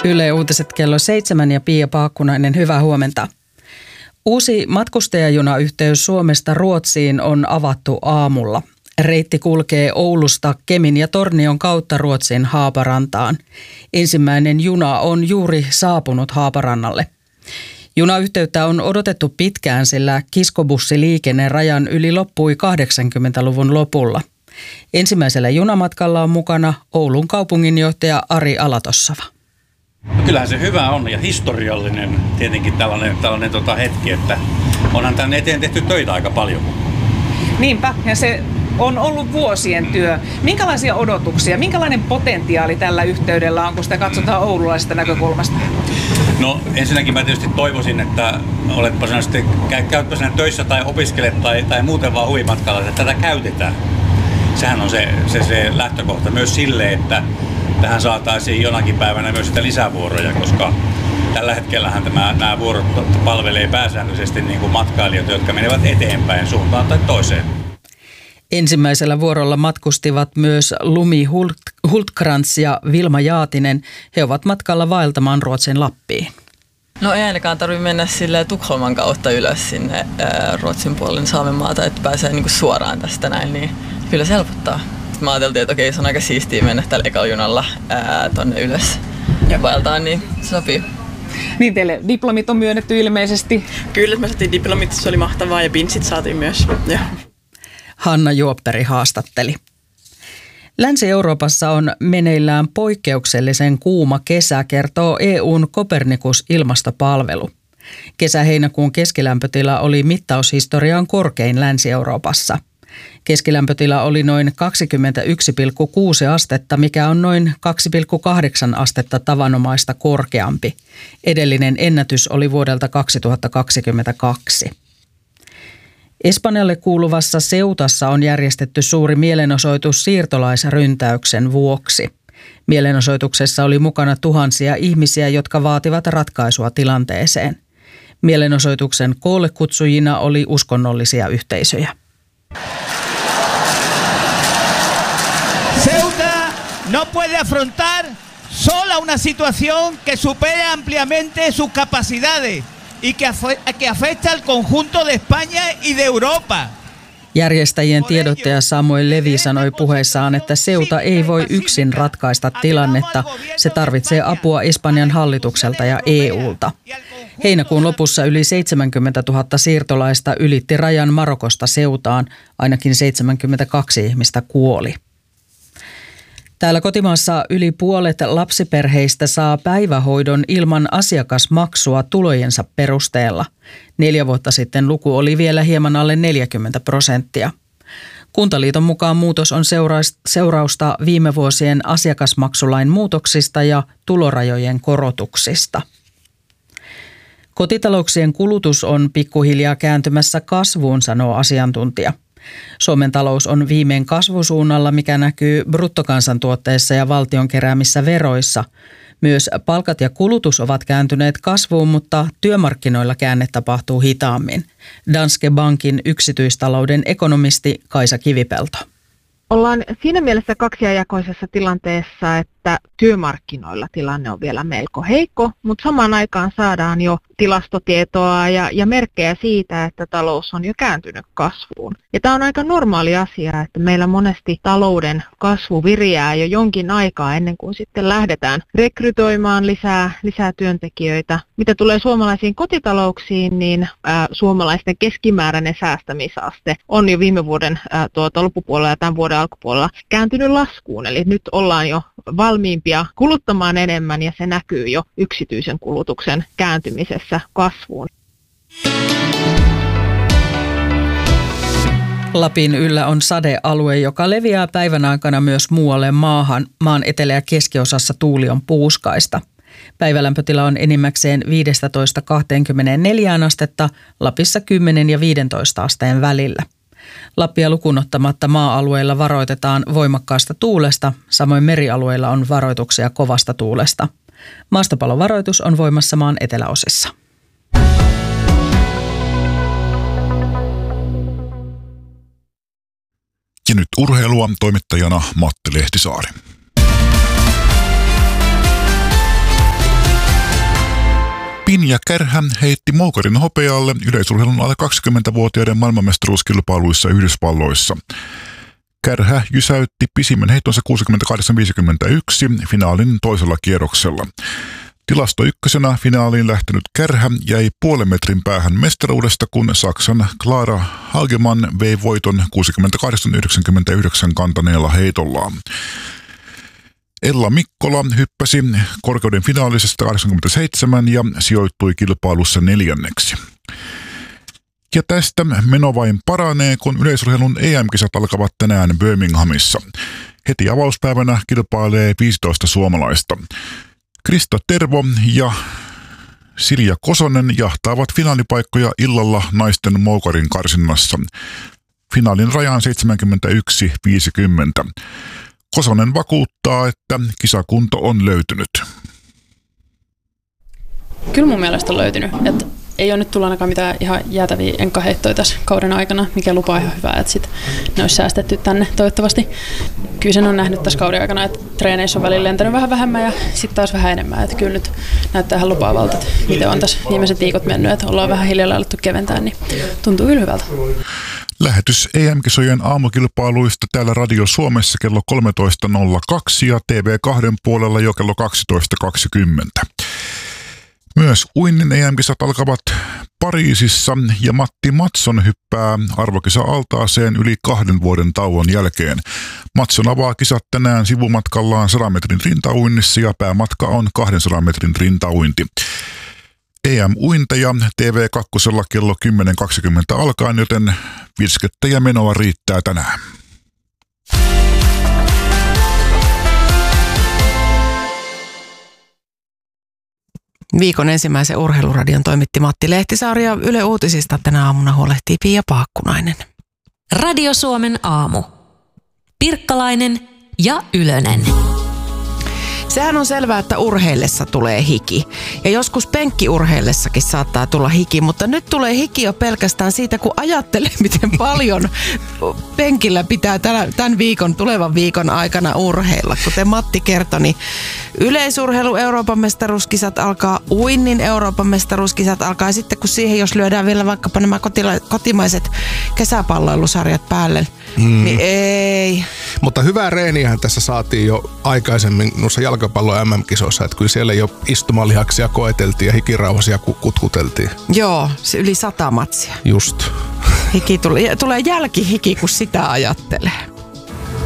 Yle Uutiset kello 7 ja Pia Paakkunainen, hyvää huomenta. Uusi matkustajajunayhteys Suomesta Ruotsiin on avattu aamulla. Reitti kulkee Oulusta Kemin ja Tornion kautta Ruotsin Haaparantaan. Ensimmäinen juna on juuri saapunut Haaparannalle. Junayhteyttä on odotettu pitkään, sillä kiskobussiliikenne rajan yli loppui 80-luvun lopulla. Ensimmäisellä junamatkalla on mukana Oulun kaupunginjohtaja Ari Alatossava. No kyllähän se hyvä on ja historiallinen tietenkin tällainen hetki, että onhan tämän eteen tehty töitä aika paljon. Niinpä, ja se on ollut vuosien työ. Minkälaisia odotuksia, minkälainen potentiaali tällä yhteydellä on, kun sitä katsotaan oululaisesta näkökulmasta? No ensinnäkin mä tietysti toivoisin, että oletpa sinä sitten käytpä sinä töissä tai opiskelet tai muuten vaan huvimatkalla, että tätä käytetään. Sehän on se lähtökohta myös sille, että tähän saataisiin jonakin päivänä myös sitä lisävuoroja, koska tällä hetkellähän nämä vuorot palvelee pääsääntöisesti niin kuin matkailijoita, jotka menevät eteenpäin suuntaan tai toiseen. Ensimmäisellä vuorolla matkustivat myös Lumi Hultkrantz ja Vilma Jaatinen. He ovat matkalla vaeltamaan Ruotsin Lappiin. No ei ainakaan tarvitse mennä sille Tukholman kautta ylös sinne Ruotsin puolen Saamenmaata, että pääsee niinku suoraan tästä näin, niin kyllä se helpottaa. Sitten mä ajateltiin, että okei, se on aika siistiä mennä tällä ekalla junalla tonne ylös ja vaeltaan, niin se sopii. Niin teille diplomit on myönnetty ilmeisesti. Kyllä, me saatiin diplomit, se oli mahtavaa ja pinssit saatiin myös. Ja. Hanna Juopperi haastatteli. Länsi-Euroopassa on meneillään poikkeuksellisen kuuma kesä, kertoo EUn Copernicus-ilmastopalvelu. Kesä-heinäkuun keskilämpötila oli mittaushistorian korkein Länsi-Euroopassa. Keskilämpötila oli noin 21,6 astetta, mikä on noin 2,8 astetta tavanomaista korkeampi. Edellinen ennätys oli vuodelta 2022. Espanjalle kuuluvassa Ceutassa on järjestetty suuri mielenosoitus siirtolaisryntäyksen vuoksi. Mielenosoituksessa oli mukana tuhansia ihmisiä, jotka vaativat ratkaisua tilanteeseen. Mielenosoituksen koollekutsujina oli uskonnollisia yhteisöjä. Ceuta no puede afrontar sola una situación que supera ampliamente sus capacidades y que afecta al conjunto de España y de Europa. Järjestäjien tiedottaja Samuel Levy sanoi puheessaan, että Ceuta ei voi yksin ratkaista tilannetta. Se tarvitsee apua Espanjan hallitukselta ja EUlta. Heinäkuun lopussa yli 70 000 siirtolaista ylitti rajan Marokosta Ceutaan. Ainakin 72 ihmistä kuoli. Täällä kotimaassa yli puolet lapsiperheistä saa päivähoidon ilman asiakasmaksua tulojensa perusteella. 4 vuotta sitten luku oli vielä hieman alle 40%. Kuntaliiton mukaan muutos on seurausta viime vuosien asiakasmaksulain muutoksista ja tulorajojen korotuksista. Kotitalouksien kulutus on pikkuhiljaa kääntymässä kasvuun, sanoo asiantuntija. Suomen talous on viimein kasvusuunnalla, mikä näkyy bruttokansantuotteessa ja valtion keräämissä veroissa. Myös palkat ja kulutus ovat kääntyneet kasvuun, mutta työmarkkinoilla käänne tapahtuu hitaammin. Danske Bankin yksityistalouden ekonomisti Kaisa Kivipelto. Ollaan siinä mielessä kaksijakoisessa tilanteessa, että työmarkkinoilla tilanne on vielä melko heikko, mutta samaan aikaan saadaan jo tilastotietoa ja merkkejä siitä, että talous on jo kääntynyt kasvuun. Ja tämä on aika normaali asia, että meillä monesti talouden kasvu viriää jo jonkin aikaa ennen kuin sitten lähdetään rekrytoimaan lisää työntekijöitä. Mitä tulee suomalaisiin kotitalouksiin, niin suomalaisten keskimääräinen säästämisaste on jo viime vuoden loppupuolella ja tämän vuoden alkupuolella kääntynyt laskuun. Eli nyt ollaan jo valmiimpia kuluttamaan enemmän ja se näkyy jo yksityisen kulutuksen kääntymisessä kasvuun. Lapin yllä on sadealue, joka leviää päivän aikana myös muualle maahan. Maan etelä- ja keskiosassa tuuli on puuskaista. Päivälämpötila on enimmäkseen 15–24 astetta, Lapissa 10 ja 15 asteen välillä. Lappia lukuun ottamatta maa-alueilla varoitetaan voimakkaasta tuulesta, samoin merialueilla on varoituksia kovasta tuulesta. Maastopalovaroitus on voimassa maan eteläosissa. Ja nyt urheilua, toimittajana Matti Lehtisaari. Pinja Kärhä heitti moukarin hopealle yleisurheilun alle 20-vuotiaiden maailmanmestaruuskilpailuissa Yhdysvalloissa. Kärhä jysäytti pisimmän heitonsa 68-51 finaalin toisella kierroksella. Tilasto ykkösenä finaaliin lähtenyt Kärhä jäi puolen metrin päähän mestaruudesta, kun Saksan Clara Hagemann vei voiton 68-99 kantaneella heitollaan. Ella Mikkola hyppäsi korkeuden finaalisesta 87 ja sijoittui kilpailussa 4. Ja tästä meno vain paranee, kun yleisurheilun EM-kisat alkavat tänään Birminghamissa. Heti avauspäivänä kilpailee 15 suomalaista. Krista Tervo ja Silja Kosonen jahtaavat finaalipaikkoja illalla naisten moukarin karsinnassa. Finaalin raja on 71-50. Kosonen vakuuttaa, että kisakunto on löytynyt. Kyllä mun mielestä on löytynyt. Et ei ole nyt tullut ainakaan mitään ihan jäätäviä enkkaheittoja tässä kauden aikana, mikä lupaa ihan hyvää, että sit ne olisi säästetty tänne toivottavasti. Kyllä sen on nähnyt tässä kauden aikana, että treeneissä on välillä lentänyt vähän vähemmän ja sitten taas vähän enemmän. Että kyllä nyt näyttää ihan lupaavalta, että miten on tässä viimeiset viikot mennyt, että ollaan vähän hiljalleen alettu keventää, niin tuntuu kyllä hyvältä. Lähetys EM-kisojen aamukilpailuista täällä Radio Suomessa kello 13.02 ja TV2 puolella jo kello 12.20. Myös uinnin EM-kisat alkavat Pariisissa ja Matti Matson hyppää arvokisa-altaaseen yli 2 vuoden tauon jälkeen. Matson avaa kisat tänään sivumatkallaan 100 metrin rintauinnissa ja päämatka on 200 metrin rintauinti. EM-uinteja TV2 kello 10.20 alkaen, joten virskettä ja menoa riittää tänään. Viikon ensimmäisen urheiluradion toimitti Matti Lehtisaari ja Yle Uutisista tänä aamuna huolehtii Pia Paakkunainen. Radio Suomen aamu. Pirkkalainen ja Ylönen. Sehän on selvää, että urheillessa tulee hiki. Ja joskus penkkiurheillessakin saattaa tulla hiki, mutta nyt tulee hiki jo pelkästään siitä, kun ajattelee, miten paljon penkillä pitää tulevan viikon aikana urheilla. Kuten Matti kertoi, niin yleisurheilu Euroopan mestaruuskisat alkaa, uinnin Euroopan mestaruuskisat alkaa. Ja sitten kun siihen, jos lyödään vielä vaikkapa nämä kotimaiset kesäpalloilusarjat päälle, niin ei. Mutta hyvää reeniähän tässä saatiin jo aikaisemmin noissa jalkapallon MM-kisoissa, että kyllä siellä jo istumalihaksia koeteltiin ja hikirauhasia kutkuteltiin. Joo, se yli 100 matsia. Just. Tulee jälkihiki, kun sitä ajattelee.